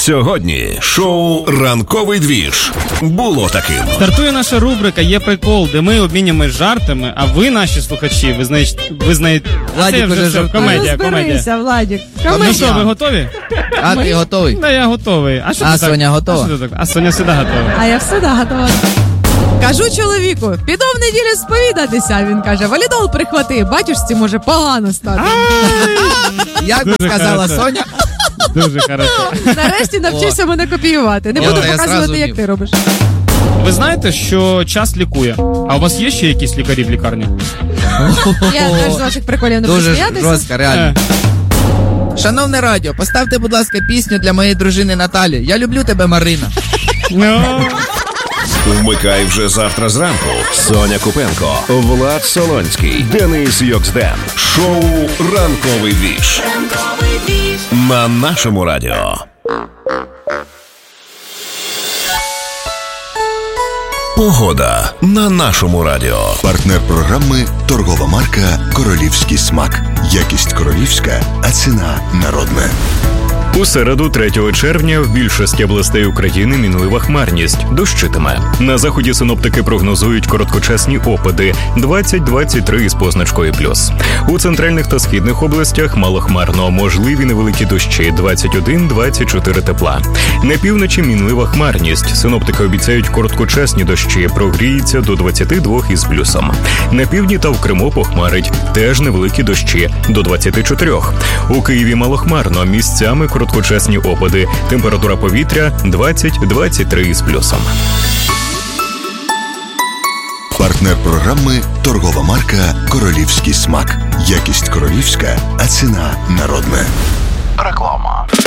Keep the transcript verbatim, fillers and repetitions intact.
Сьогодні шоу «Ранковий двіж» було таким. Стартує наша рубрика «Є прикол», де ми обмінюємось жартами, а ви, наші слухачі, ви знаєте... Ви знаєте... Владик уже все, комедія, комедія. Владик. Ну що, ви готові? А ти готовий? Да, я готовий. А, що А ти так? Соня готова? А, що ти так? А Соня завжди готова. А я всегда готова. Кажу чоловіку, піду в неділю сповідатися. Він каже, валідол прихвати, батюшці може погано стати. Як би Дуже сказала хорошо. Соня? Дуже хорошо. Нарешті навчився мене копіювати. Не О, буду та я показувати, зразу як вмів. ти робиш. Ви знаєте, що час лікує? А у вас є ще якісь лікарі в лікарні? Я теж з ваших приколів не буду Дуже сміятися. жорстко, реально. Шановне радіо, поставте, будь ласка, пісню для моєї дружини Наталі. Я люблю тебе, Марина. Ну... Вмикай вже завтра зранку. Соня Купенко, Влад Солонський, Денис Йоксден. Шоу «Ранковий двіж» на нашому радіо. Погода на нашому радіо. Партнер програми – торгова марка «Королівський смак». Якість королівська, а ціна народна. У середу, третього червня, в більшості областей України мінлива хмарність, дощитиме. На заході синоптики прогнозують короткочасні опади двадцять-двадцять три із позначкою плюс. У центральних та східних областях малохмарно, можливі невеликі дощі двадцять один - двадцять чотири тепла. На півночі мінлива хмарність, синоптики обіцяють короткочасні дощі, прогріється до двадцяти двох із плюсом. На півдні та в Криму похмарить, теж невеликі дощі до двадцяти чотирьох. У Києві малохмарно, місцями короткочасні опади, температура повітря двадцять - двадцять три із плюсом. Партнер програми – торгова марка «Королівський смак». Якість королівська, а ціна народна. Реклама.